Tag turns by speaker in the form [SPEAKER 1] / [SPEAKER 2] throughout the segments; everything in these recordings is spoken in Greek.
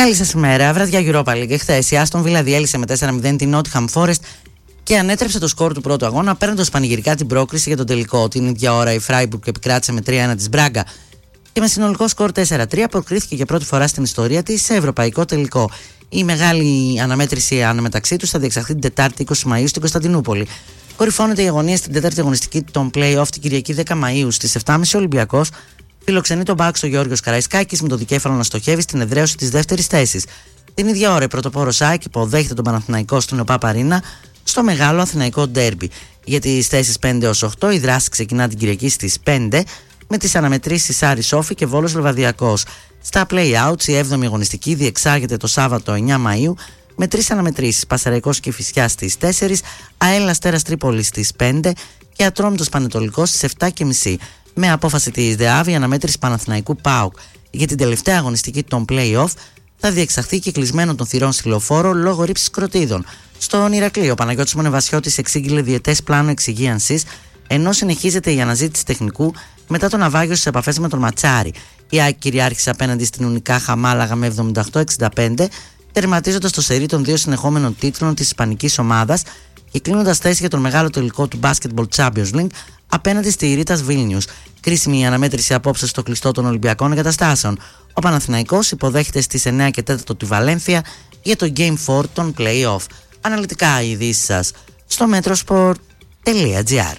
[SPEAKER 1] Καλή σας ημέρα. Βραδιά Europa League. Χθες η Άστον Βίλα διέλυσε με 4-0 την Nottingham Forest και ανέτρεψε το σκορ του πρώτου αγώνα, παίρνοντας πανηγυρικά την πρόκριση για τον τελικό. Την ίδια ώρα η Freiburg επικράτησε με 3-1 της Μπράγκα και με συνολικό σκορ 4-3 προκρίθηκε για πρώτη φορά στην ιστορία της σε ευρωπαϊκό τελικό. Η μεγάλη αναμέτρηση αναμεταξύ τους θα διεξαχθεί την Τετάρτη 20 Μαΐου στην Κωνσταντινούπολη. Κορυφώνεται η αγωνία στην τέταρτη αγωνιστική των play-off την Κυριακή 10 Μαΐου στις 7.30 Ολυμπιακός. Φιλοξενεί τον Μπάξο Γιώργος Καραϊσκάκης με το δικέφαλο να στοχεύει στην εδραίωση της δεύτερης θέσης. Την ίδια ώρα η πρωτοπόρος ΑΕΚ υποδέχεται τον Παναθηναϊκό στην ΟΠΑΠ Αρίνα στο μεγάλο αθηναϊκό ντέρμπι. Για τις θέσεις 5 έως 8 η δράση ξεκινά την Κυριακή στις 5 με τις αναμετρήσεις Άρης Σόφι και Βόλος Λεβαδιακός. Στα play-outs η 7η αγωνιστική διεξάγεται το Σάββατο 9 Μαΐου με 3 αναμετρήσεις: Πασαραϊκός και Κηφισιάς στις 4, ΑΕΛ Αστέρας Τρίπολης στις 5 και Ατρόμητος Πανετολικός στις 7.30. Με απόφαση της ΔΕΑΒ η αναμέτρηση Παναθηναϊκού ΠΑΟΚ για την τελευταία αγωνιστική των play-off θα διεξαχθεί και κλεισμένο των θυρών στη Λεωφόρο λόγω ρήψης κροτίδων. Στον Ηρακλή, ο Παναγιώτης Μονεβασιώτης εξήγηλε διετές πλάνο εξυγίανσης, ενώ συνεχίζεται η αναζήτηση τεχνικού μετά το ναυάγιο στις επαφές με τον Ματσάρη. Η ΑΕΚ κυριάρχησε απέναντι στην Ουνικάχα Μάλαγα με 78-65, τερματίζοντας το σερί των 2 συνεχόμενων τίτλων της ισπανικής ομάδας και κλείνοντας θέση για τον μεγάλο τελικό του Basketball Champions League απέναντι στη Ρίtas Vilnius. Κρίσιμη η αναμέτρηση απόψε στο κλειστό των Ολυμπιακών Εγκαταστάσεων. Ο Παναθηναϊκός υποδέχεται στις 9 και 4 τη Βαλένθια για το Game 4 των play-off. Αναλυτικά οι ειδήσεις σας στο metrosport.gr.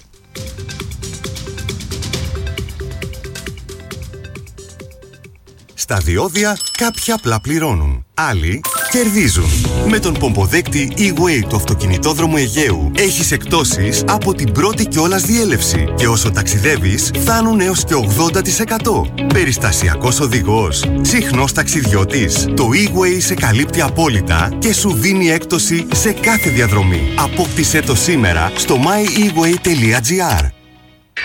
[SPEAKER 2] Στα διόδια κάποιοι απλά πληρώνουν, άλλοι κερδίζουν. Με τον πομποδέκτη E-Way του αυτοκινητόδρομου Αιγαίου έχεις εκπτώσεις από την πρώτη κιόλας διέλευση και όσο ταξιδεύεις φτάνουν έως και 80%. Περιστασιακός οδηγός, συχνός ταξιδιώτης. Το E-Way σε καλύπτει απόλυτα και σου δίνει έκπτωση σε κάθε διαδρομή. Απόκτησέ το σήμερα στο myeWay.gr.